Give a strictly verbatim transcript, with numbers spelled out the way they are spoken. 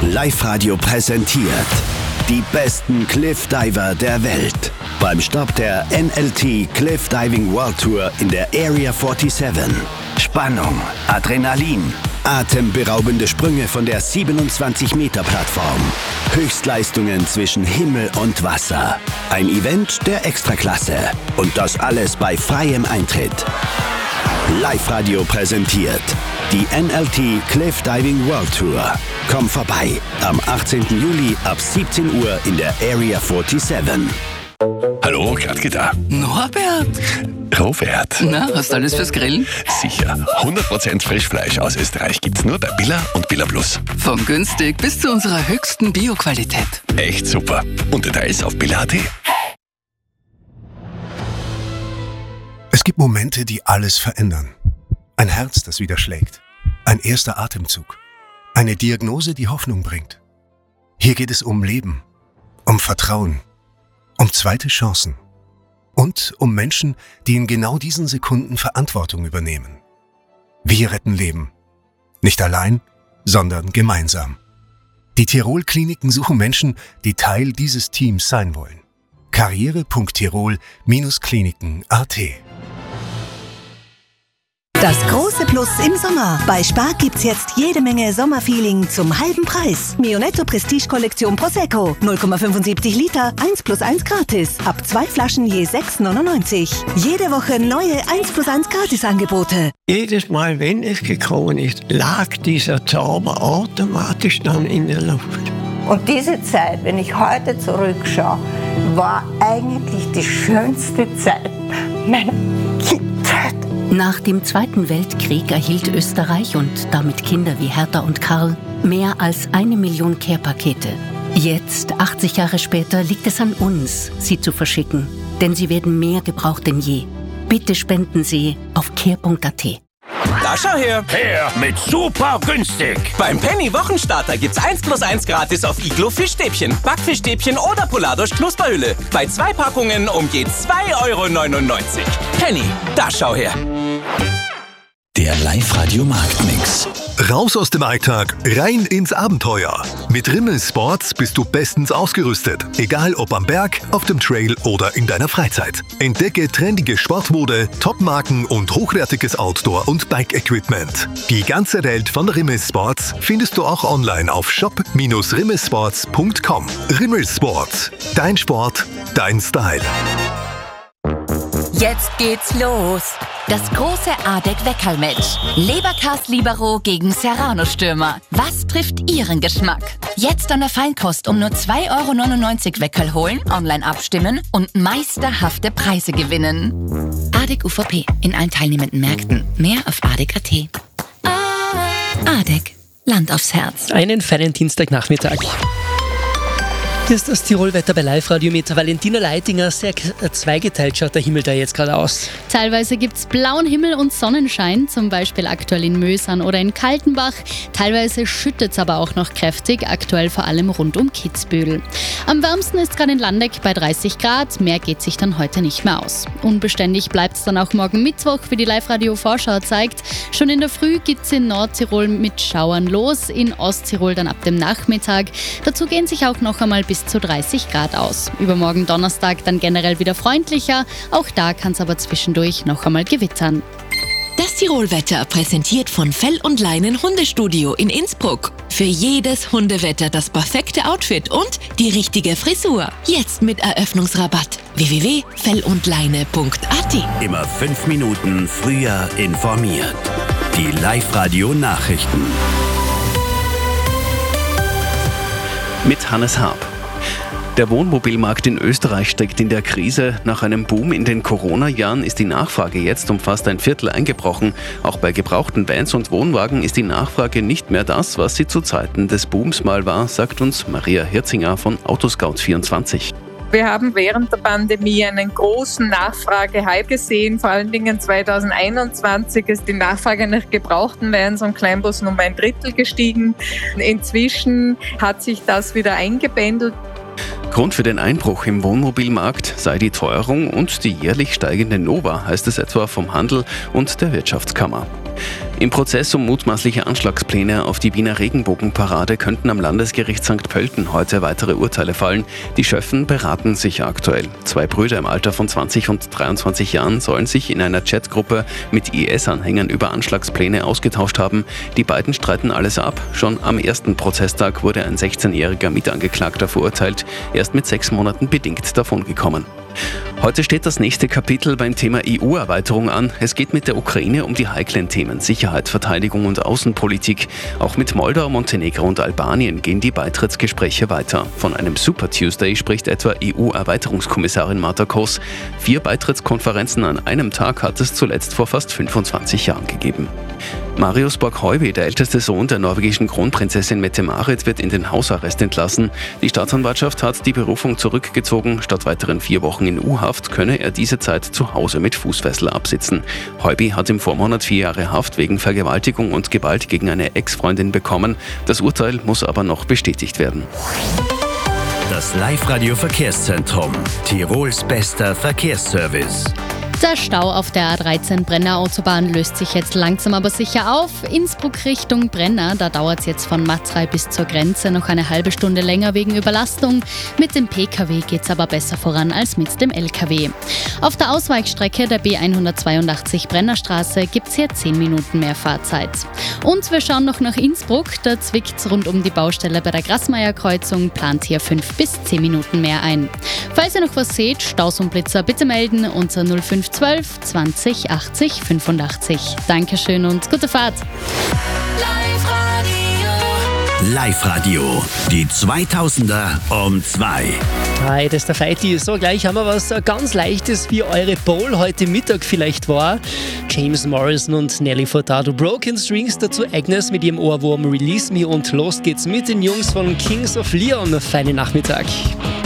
Live-Radio präsentiert die besten Cliffdiver der Welt. Beim Start der N L T Cliff Diving World Tour in der Area siebenundvierzig. Spannung, Adrenalin, atemberaubende Sprünge von der siebenundzwanzig Meter Plattform. Höchstleistungen zwischen Himmel und Wasser. Ein Event der Extraklasse. Und das alles bei freiem Eintritt. Live-Radio präsentiert die N L T Cliff Diving World Tour. Komm vorbei am achtzehnten Juli ab siebzehn Uhr in der Area siebenundvierzig. Hallo, Gradke da. Norbert! Robert. Na, hast du alles fürs Grillen? Sicher. hundert Prozent Frischfleisch aus Österreich gibt's nur bei Billa und Billa Plus. Von günstig bis zu unserer höchsten Bio-Qualität. Echt super. Und Details auf billa punkt at. Es gibt Momente, die alles verändern. Ein Herz, das wieder schlägt. Ein erster Atemzug. Eine Diagnose, die Hoffnung bringt. Hier geht es um Leben, um Vertrauen, um zweite Chancen und um Menschen, die in genau diesen Sekunden Verantwortung übernehmen. Wir retten Leben. Nicht allein, sondern gemeinsam. Die Tirol-Kliniken suchen Menschen, die Teil dieses Teams sein wollen. karriere punkt tirol Kliniken punkt at. Das große Plus im Sommer. Bei Spar gibt's jetzt jede Menge Sommerfeeling zum halben Preis. Mionetto Prestige Kollektion Prosecco. null Komma fünfundsiebzig Liter, eins plus eins gratis. Ab zwei Flaschen je sechs neunundneunzig. Jede Woche neue eins plus eins Gratisangebote. Jedes Mal, wenn es gekommen ist, lag dieser Zauber automatisch dann in der Luft. Und diese Zeit, wenn ich heute zurückschaue, war eigentlich die schönste Zeit meiner Kindheit. Nach dem Zweiten Weltkrieg erhielt Österreich und damit Kinder wie Hertha und Karl mehr als eine Million Care-Pakete. Jetzt, achtzig Jahre später, liegt es an uns, sie zu verschicken. Denn sie werden mehr gebraucht denn je. Bitte spenden Sie auf care punkt at. Da schau her! Her mit super günstig! Beim Penny Wochenstarter gibt's eins plus eins gratis auf Iglo Fischstäbchen, Backfischstäbchen oder Polardosch Knusperhülle. Bei zwei Packungen um je zwei Euro neunundneunzig. Penny, da schau her! Der Live-Radio Marktmix. Raus aus dem Alltag, rein ins Abenteuer. Mit Rimmel Sports bist du bestens ausgerüstet. Egal ob am Berg, auf dem Trail oder in deiner Freizeit. Entdecke trendige Sportmode, Topmarken und hochwertiges Outdoor- und Bike-Equipment. Die ganze Welt von Rimmel Sports findest du auch online auf shop Bindestrich rimmelsports punkt com. Rimmel Sports. Dein Sport, dein Style. Jetzt geht's los. Das große Adek-Weckerl-Match. Leberkas Libero gegen Serrano-Stürmer. Was trifft Ihren Geschmack? Jetzt an der Feinkost um nur zwei Euro neunundneunzig Weckerl holen, online abstimmen und meisterhafte Preise gewinnen. Adek U V P in allen teilnehmenden Märkten. Mehr auf adek punkt at. Adek. Land aufs Herz. Einen feinen Dienstagnachmittag. Hier ist das Tirolwetter bei Live-Radio mit Valentina Leitinger. Sehr zweigeteilt schaut der Himmel da jetzt gerade aus. Teilweise gibt es blauen Himmel und Sonnenschein, zum Beispiel aktuell in Mösern oder in Kaltenbach. Teilweise schüttet es aber auch noch kräftig, aktuell vor allem rund um Kitzbühel. Am wärmsten ist gerade in Landeck bei dreißig Grad, mehr geht sich dann heute nicht mehr aus. Unbeständig bleibt es dann auch morgen Mittwoch, wie die Live-Radio-Vorschau zeigt. Schon in der Früh geht es in Nordtirol mit Schauern los, in Osttirol dann ab dem Nachmittag. Dazu gehen sich auch noch einmal bis zu dreißig Grad aus. Übermorgen Donnerstag dann generell wieder freundlicher. Auch da kann es aber zwischendurch noch einmal gewittern. Das Tirolwetter präsentiert von Fell und Leinen Hundestudio in Innsbruck. Für jedes Hundewetter das perfekte Outfit und die richtige Frisur. Jetzt mit Eröffnungsrabatt. w w w punkt fell und leine punkt at. Immer fünf Minuten früher informiert. Die Live-Radio-Nachrichten. Mit Hannes Haab. Der Wohnmobilmarkt in Österreich steckt in der Krise. Nach einem Boom in den Corona-Jahren ist die Nachfrage jetzt um fast ein Viertel eingebrochen. Auch bei gebrauchten Vans und Wohnwagen ist die Nachfrage nicht mehr das, was sie zu Zeiten des Booms mal war, sagt uns Maria Hirzinger von Autoscout vierundzwanzig. Wir haben während der Pandemie einen großen Nachfragehype gesehen. Vor allen Dingen zwanzig einundzwanzig ist die Nachfrage nach gebrauchten Vans und Kleinbussen um ein Drittel gestiegen. Inzwischen hat sich das wieder eingependelt. Grund für den Einbruch im Wohnmobilmarkt sei die Teuerung und die jährlich steigende Nova, heißt es etwa vom Handel und der Wirtschaftskammer. Im Prozess um mutmaßliche Anschlagspläne auf die Wiener Regenbogenparade könnten am Landesgericht Sankt Pölten heute weitere Urteile fallen. Die Schöffen beraten sich aktuell. Zwei Brüder im Alter von zwanzig und dreiundzwanzig Jahren sollen sich in einer Chatgruppe mit I S-Anhängern über Anschlagspläne ausgetauscht haben. Die beiden streiten alles ab. Schon am ersten Prozesstag wurde ein sechzehnjähriger Mitangeklagter verurteilt. Er ist mit sechs Monaten bedingt davongekommen. Heute steht das nächste Kapitel beim Thema E U-Erweiterung an. Es geht mit der Ukraine um die heiklen Themen Sicherheit, Verteidigung und Außenpolitik. Auch mit Moldau, Montenegro und Albanien gehen die Beitrittsgespräche weiter. Von einem Super Tuesday spricht etwa E U-Erweiterungskommissarin Marta Koss. Vier Beitrittskonferenzen an einem Tag hat es zuletzt vor fast fünfundzwanzig Jahren gegeben. Marius Borg-Heuby, der älteste Sohn der norwegischen Kronprinzessin Mette-Marit, wird in den Hausarrest entlassen. Die Staatsanwaltschaft hat die Berufung zurückgezogen. Statt weiteren vier Wochen in U-Haft könne er diese Zeit zu Hause mit Fußfessel absitzen. Heuby hat im Vormonat vier Jahre Haft wegen Vergewaltigung und Gewalt gegen eine Ex-Freundin bekommen. Das Urteil muss aber noch bestätigt werden. Das Live-Radio-Verkehrszentrum. Tirols bester Verkehrsservice. Der Stau auf der A dreizehn Brenner Autobahn löst sich jetzt langsam aber sicher auf. Innsbruck Richtung Brenner, da dauert es jetzt von Matzrei bis zur Grenze noch eine halbe Stunde länger wegen Überlastung. Mit dem Pkw geht es aber besser voran als mit dem Lkw. Auf der Ausweichstrecke der B hundertzweiundachtzig Brennerstraße gibt es hier zehn Minuten mehr Fahrzeit. Und wir schauen noch nach Innsbruck, da zwickt rund um die Baustelle bei der Grassmeier-Kreuzung, plant hier fünf bis zehn Minuten mehr ein. Falls ihr noch was seht, Staus und Blitzer bitte melden unter null fünf zwölf zwanzig achtzig fünfundachtzig. Dankeschön und gute Fahrt. Live-Radio, die zweitausender um zwei. Hi, das ist der Feiti. So, gleich haben wir was ganz Leichtes, wie eure Bowl heute Mittag vielleicht war. James Morrison und Nelly Furtado, Broken Strings, dazu Agnes mit ihrem Ohrwurm Release Me und los geht's mit den Jungs von Kings of Leon. Feinen Nachmittag.